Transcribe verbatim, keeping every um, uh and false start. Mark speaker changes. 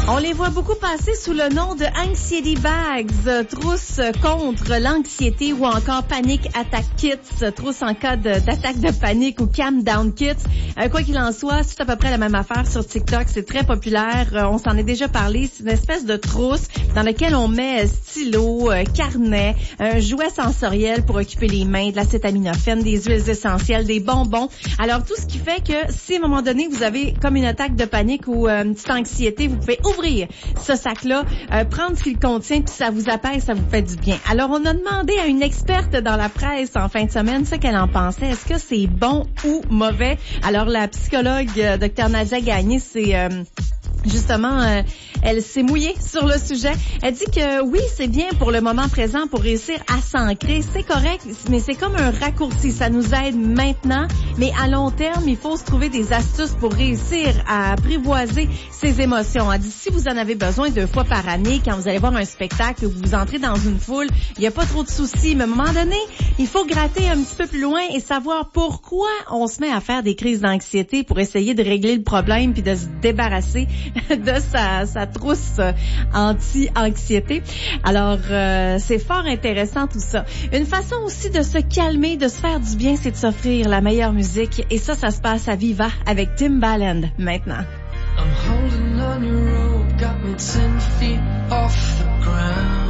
Speaker 1: On les voit beaucoup passer sous le nom de Anxiety Bags, trousse contre l'anxiété ou encore Panic Attack Kits, trousse en cas de, d'attaque de panique ou Calm Down Kits. Euh, quoi qu'il en soit, c'est à peu près la même affaire sur TikTok, c'est très populaire, euh, on s'en est déjà parlé, c'est une espèce de trousse dans laquelle on met stylo, euh, carnet, un jouet sensoriel pour occuper les mains, de l'acétaminophène, des huiles essentielles, des bonbons. Alors tout ce qui fait que si à un moment donné vous avez comme une attaque de panique ou euh, une petite anxiété, vous pouvez ouvrir ce sac-là, euh, prendre ce qu'il contient, puis ça vous apaise, ça vous fait du bien. Alors, on a demandé à une experte dans la presse en fin de semaine ce qu'elle en pensait. Est-ce que c'est bon ou mauvais? Alors, la psychologue euh, Dr Nadia Gagné, c'est... Euh, Justement, euh, elle s'est mouillée sur le sujet. Elle dit que oui, c'est bien pour le moment présent pour réussir à s'ancrer. C'est correct, mais c'est comme un raccourci. Ça nous aide maintenant, mais à long terme, il faut se trouver des astuces pour réussir à apprivoiser ses émotions. Elle dit si vous en avez besoin deux fois par année, quand vous allez voir un spectacle ou vous entrez dans une foule, il n'y a pas trop de soucis. Mais à un moment donné, il faut gratter un petit peu plus loin et savoir pourquoi on se met à faire des crises d'anxiété pour essayer de régler le problème puis de se débarrasser de sa, sa trousse anti-anxiété. Alors, euh, c'est fort intéressant tout ça. Une façon aussi de se calmer, de se faire du bien, c'est de s'offrir la meilleure musique. Et ça, ça se passe à Viva avec Timbaland maintenant.
Speaker 2: I'm holding on your rope, got me ten feet off the ground.